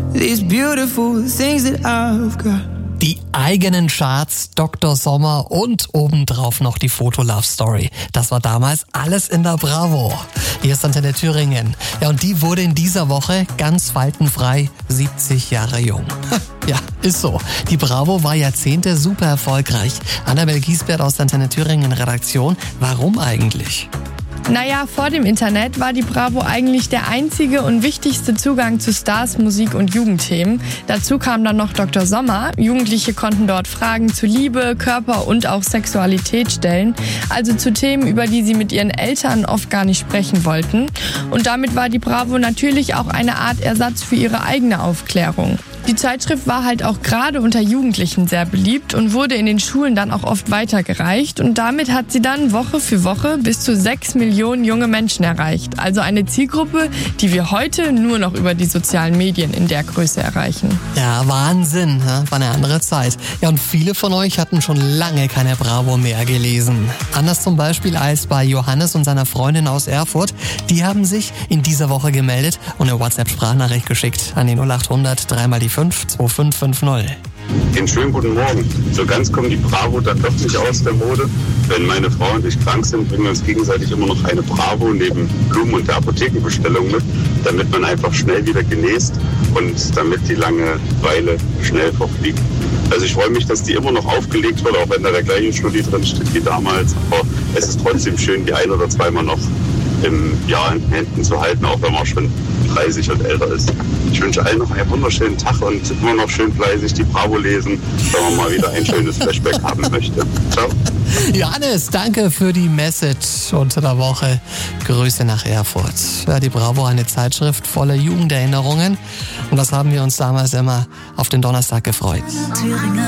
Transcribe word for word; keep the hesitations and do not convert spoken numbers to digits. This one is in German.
these beautiful things that I've got. Die eigenen Charts, Doktor Sommer und obendrauf noch die Foto-Love-Story. Das war damals alles in der Bravo. Hier ist Antenne Thüringen. Ja, und die wurde in dieser Woche ganz faltenfrei siebzig Jahre jung. Ja, ist so. Die Bravo war Jahrzehnte super erfolgreich. Annabel Giesbert aus der Antenne Thüringen Redaktion. Warum eigentlich? Naja, vor dem Internet war die Bravo eigentlich der einzige und wichtigste Zugang zu Stars, Musik und Jugendthemen. Dazu kam dann noch Doktor Sommer. Jugendliche konnten dort Fragen zu Liebe, Körper und auch Sexualität stellen. Also zu Themen, über die sie mit ihren Eltern oft gar nicht sprechen wollten. Und damit war die Bravo natürlich auch eine Art Ersatz für ihre eigene Aufklärung. Die Zeitschrift war halt auch gerade unter Jugendlichen sehr beliebt und wurde in den Schulen dann auch oft weitergereicht. Und damit hat sie dann Woche für Woche bis zu sechs Millionen junge Menschen erreicht. Also eine Zielgruppe, die wir heute nur noch über die sozialen Medien in der Größe erreichen. Ja, Wahnsinn, war eine andere Zeit. Ja, und viele von euch hatten schon lange keine Bravo mehr gelesen. Anders zum Beispiel als bei Johannes und seiner Freundin aus Erfurt. Die haben sich in dieser Woche gemeldet und eine WhatsApp-Sprachnachricht geschickt an die null acht hundert dreimal die fünf zwei fünf fünf null. Den schönen guten Morgen. So ganz kommt die Bravo dann doch nicht aus der Mode. Wenn meine Frau und ich krank sind, bringen wir uns gegenseitig immer noch eine Bravo neben Blumen und der Apothekenbestellung mit, damit man einfach schnell wieder genäst und damit die Langeweile schnell verfliegt. Also ich freue mich, dass die immer noch aufgelegt wird, auch wenn da der gleiche Schnulli drin steht wie damals. Aber es ist trotzdem schön, die ein oder zweimal noch im Jahr in den Händen zu halten, auch wenn man schon dreißig und älter ist. Ich wünsche allen noch einen wunderschönen Tag und immer noch schön fleißig die Bravo lesen, wenn man mal wieder ein schönes Flashback haben möchte. Ciao. Johannes, danke für die Message unter der Woche. Grüße nach Erfurt. Ja, die Bravo, eine Zeitschrift voller Jugenderinnerungen. Und das haben wir uns damals immer auf den Donnerstag gefreut. Thüringer